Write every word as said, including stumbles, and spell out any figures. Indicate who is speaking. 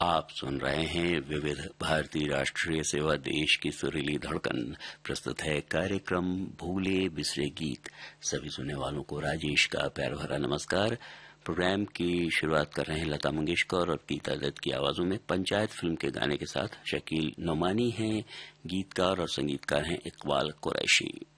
Speaker 1: आप सुन रहे हैं विविध भारतीय राष्ट्रीय सेवा देश की सुरीली धड़कन। प्रस्तुत है कार्यक्रम भूले बिसरे गीत। सभी सुनने वालों को राजेश का प्यार भरा नमस्कार। प्रोग्राम की शुरुआत कर रहे हैं लता मंगेशकर और गीता दत्त की आवाजों में पंचायत फिल्म के गाने के साथ। शकील नोमानी हैं गीतकार और संगीतकार हैं इकबाल कुरैशी।